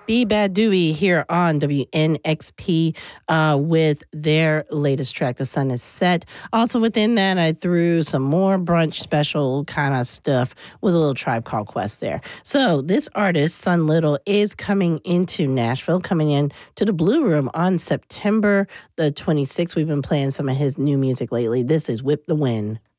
Be Bad Dewey here on WNXP with their latest track, The Sun Is Set. Also within that, I threw some more brunch special kind of stuff with a little Tribe Called Quest there. So this artist, Sun Little, is coming into Nashville, coming in to the Blue Room on September the 26th. We've been playing some of his new music lately. This is Whip the Wind.